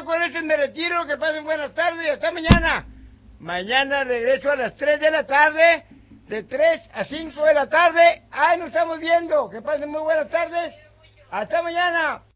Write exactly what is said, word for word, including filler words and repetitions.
con eso me retiro. Que pasen buenas tardes y hasta mañana. Mañana regreso a las tres de la tarde. De tres a cinco de la tarde. Ahí nos estamos viendo. Que pasen muy buenas tardes. Hasta mañana.